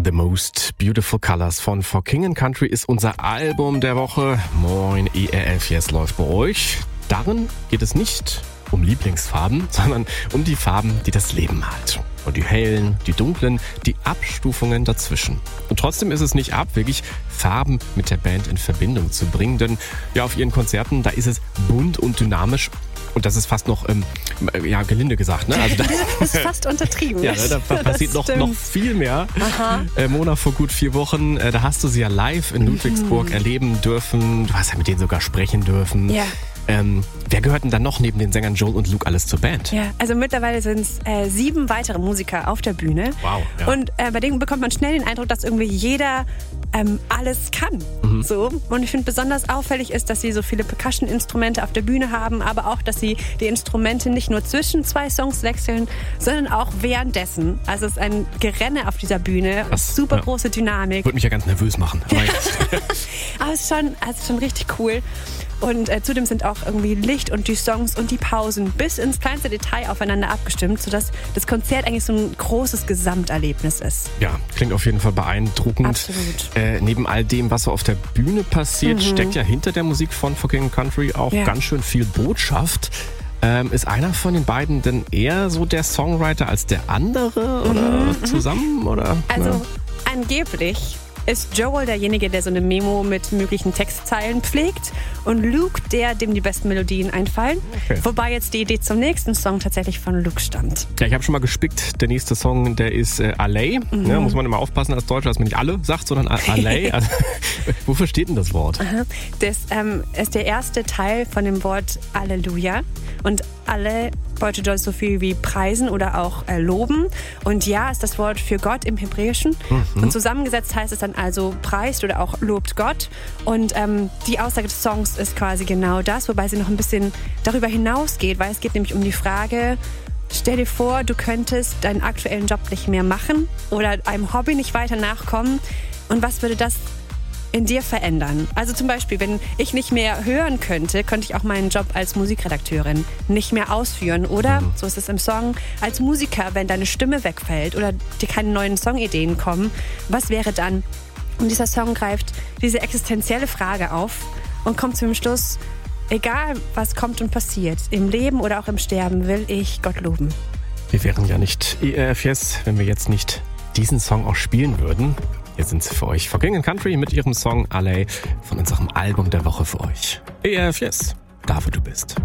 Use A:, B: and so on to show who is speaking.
A: The Most Beautiful Colors von For King and Country ist unser Album der Woche. Moin, ERF Yes läuft bei euch. Darin geht es nicht um Lieblingsfarben, sondern um die Farben, die das Leben malt. Und die hellen, die dunklen, die Abstufungen dazwischen. Und trotzdem ist es nicht abwegig, Farben mit der Band in Verbindung zu bringen. Denn ja, auf ihren Konzerten, da ist es bunt und dynamisch. Und das ist fast noch, gelinde gesagt, ne? Also
B: das ist fast untertrieben.
A: Ja, da passiert noch viel mehr. Mona, vor gut 4 Wochen, da hast du sie ja live in Ludwigsburg erleben dürfen. Du hast ja mit denen sogar sprechen dürfen.
B: Ja.
A: Wer gehört denn dann noch neben den Sängern Joel und Luke alles zur Band?
B: Ja, also mittlerweile sind es 7 weitere Musiker auf der Bühne.
A: Wow. Ja.
B: Und bei denen bekommt man schnell den Eindruck, dass irgendwie jeder alles kann. So. Und ich finde besonders auffällig ist, dass sie so viele Percussion-Instrumente auf der Bühne haben, aber auch, dass sie die Instrumente nicht nur zwischen 2 Songs wechseln, sondern auch währenddessen. Also es ist ein Gerenne auf dieser Bühne, super große Dynamik.
A: Würde mich ja ganz nervös machen.
B: Aber es ist schon richtig cool. Und zudem sind auch irgendwie Licht und die Songs und die Pausen bis ins kleinste Detail aufeinander abgestimmt, sodass das Konzert eigentlich so ein großes Gesamterlebnis ist.
A: Ja, klingt auf jeden Fall beeindruckend.
B: Absolut.
A: Neben all dem, was so auf der Bühne passiert, steckt ja hinter der Musik von For King and Country auch ganz schön viel Botschaft. Ist einer von den beiden denn eher so der Songwriter als der andere? Oder zusammen? Oder?
B: Also angeblich ist Joel derjenige, der so eine Memo mit möglichen Textzeilen pflegt und Luke der, dem die besten Melodien einfallen. Okay. Wobei jetzt die Idee zum nächsten Song tatsächlich von Luke stammt.
A: Ja, ich habe schon mal gespickt. Der nächste Song, der ist Alley. Ja, muss man immer aufpassen als Deutscher, dass man nicht alle sagt, sondern Alley. Also, wofür steht denn das Wort?
B: Das ist der erste Teil von dem Wort Halleluja. Und alle bedeutet so viel wie preisen oder auch loben. Und ja ist das Wort für Gott im Hebräischen. Und zusammengesetzt heißt es dann also preist oder auch lobt Gott. Und die Aussage des Songs ist quasi genau das, wobei sie noch ein bisschen darüber hinausgeht, weil es geht nämlich um die Frage, stell dir vor, du könntest deinen aktuellen Job nicht mehr machen oder einem Hobby nicht weiter nachkommen. Und was würde das in dir verändern? Also zum Beispiel, wenn ich nicht mehr hören könnte, könnte ich auch meinen Job als Musikredakteurin nicht mehr ausführen. Oder, so ist es im Song, als Musiker, wenn deine Stimme wegfällt oder dir keine neuen Songideen kommen, was wäre dann? Und dieser Song greift diese existenzielle Frage auf und kommt zum Schluss, egal was kommt und passiert, im Leben oder auch im Sterben, will ich Gott loben.
A: Wir wären ja nicht ERF Yes, wenn wir jetzt nicht diesen Song auch spielen würden. Hier sind sie für euch. For King and Country mit ihrem Song Alley von unserem Album der Woche für euch. ERF Yes, da wo du bist.